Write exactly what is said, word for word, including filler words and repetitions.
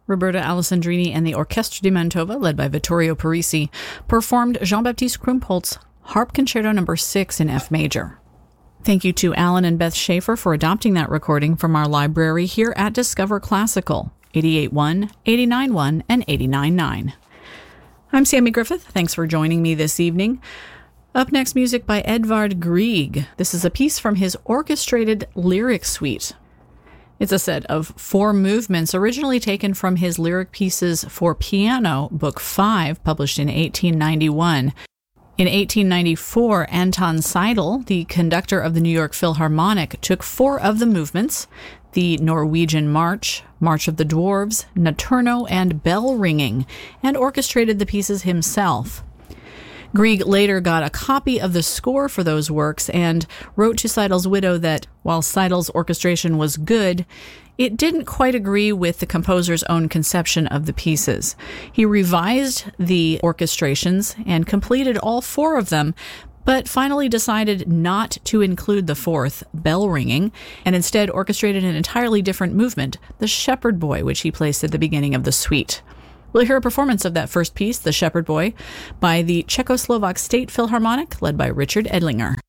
Roberta Alessandrini and the Orchestra di Mantova, led by Vittorio Parisi, performed Jean-Baptiste Krumpholz's Harp Concerto number six in F major. Thank you to Alan and Beth Schaefer for adopting that recording from our library here at Discover Classical, eighty-eight point one, eighty-nine point one, and eighty-nine point nine. I'm Sammy Griffith. Thanks for joining me this evening. Up next, music by Edvard Grieg. This is a piece from his orchestrated lyric suite. It's a set of four movements originally taken from his Lyric Pieces for Piano, Book five, published in eighteen ninety-one. In eighteen ninety-four, Anton Seidl, the conductor of the New York Philharmonic, took four of the movements, the Norwegian March, March of the Dwarves, Notturno, and Bell Ringing, and orchestrated the pieces himself. Grieg later got a copy of the score for those works and wrote to Seidel's widow that, while Seidel's orchestration was good, it didn't quite agree with the composer's own conception of the pieces. He revised the orchestrations and completed all four of them, but finally decided not to include the fourth, Bell Ringing, and instead orchestrated an entirely different movement, the Shepherd Boy, which he placed at the beginning of the suite. We'll hear a performance of that first piece, The Shepherd Boy, by the Czechoslovak State Philharmonic, led by Richard Edlinger.